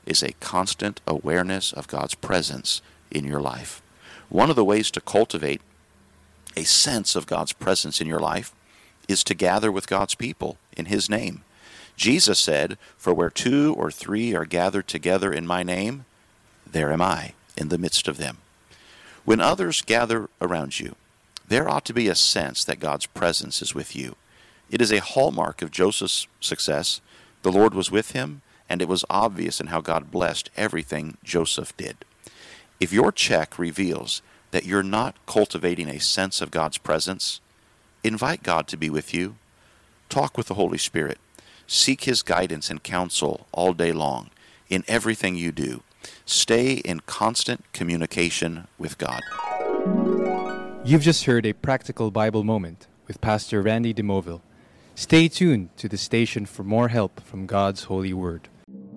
is a constant awareness of God's presence in your life. One of the ways to cultivate a sense of God's presence in your life is to gather with God's people in His name. Jesus said, "For where 2 or 3 are gathered together in my name, there am I in the midst of them." When others gather around you, there ought to be a sense that God's presence is with you. It is a hallmark of Joseph's success. The Lord was with him, and it was obvious in how God blessed everything Joseph did. If your check reveals that you're not cultivating a sense of God's presence, invite God to be with you. Talk with the Holy Spirit. Seek His guidance and counsel all day long in everything you do. Stay in constant communication with God. You've just heard a practical Bible moment with Pastor Randy DeMoville. Stay tuned to the station for more help from God's holy word.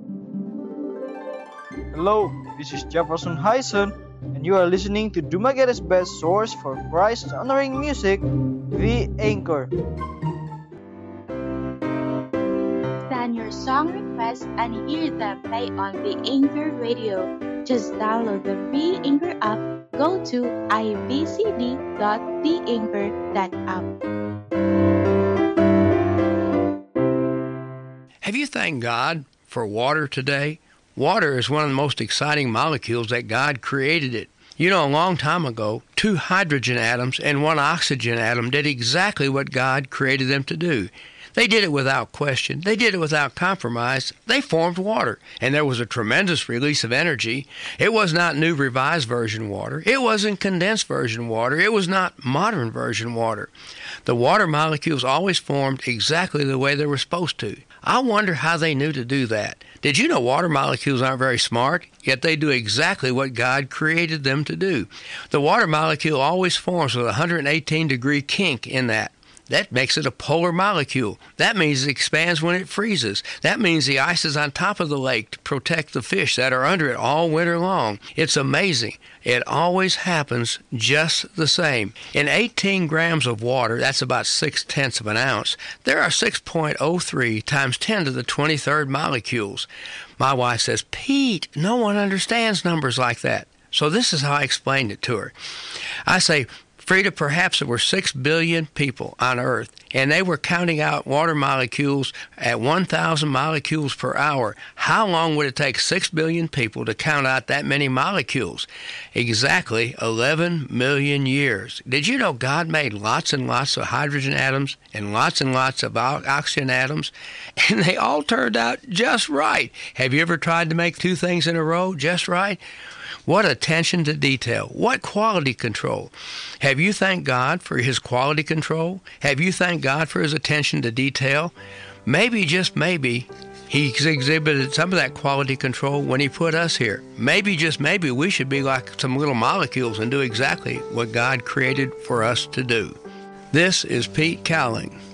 Hello, this is Jefferson Hyson, and you are listening to Dumaguete's best source for Christ-honoring music, The Anchor. Send your song requests and hear them play on The Anchor Radio. Just download the free Anchor app. Go to ibcd.theanchor.app. Have you thanked God for water today? Water is one of the most exciting molecules that God created it. You know, a long time ago, 2 hydrogen atoms and 1 oxygen atom did exactly what God created them to do. They did it without question. They did it without compromise. They formed water, and there was a tremendous release of energy. It was not new revised version water. It wasn't condensed version water. It was not modern version water. The water molecules always formed exactly the way they were supposed to. I wonder how they knew to do that. Did you know water molecules aren't very smart, yet they do exactly what God created them to do? The water molecule always forms with a 118-degree kink in that. That makes it a polar molecule. That means it expands when it freezes. That means the ice is on top of the lake to protect the fish that are under it all winter long. It's amazing. It always happens just the same. In 18 grams of water, that's about 0.6 of an ounce, there are 6.03 times 10 to the 23rd molecules. My wife says, "Pete, no one understands numbers like that." So this is how I explained it to her. I say, Frida, perhaps there were 6 billion people on Earth, and they were counting out water molecules at 1,000 molecules per hour. How long would it take 6 billion people to count out that many molecules? Exactly 11 million years. Did you know God made lots and lots of hydrogen atoms and lots of oxygen atoms? And they all turned out just right. Have you ever tried to make 2 things in a row just right? What attention to detail. What quality control. Have you thanked God for His quality control? Have you thanked God for His attention to detail? Maybe, just maybe, He exhibited some of that quality control when He put us here. Maybe, just maybe, we should be like some little molecules and do exactly what God created for us to do. This is Pete Cowling.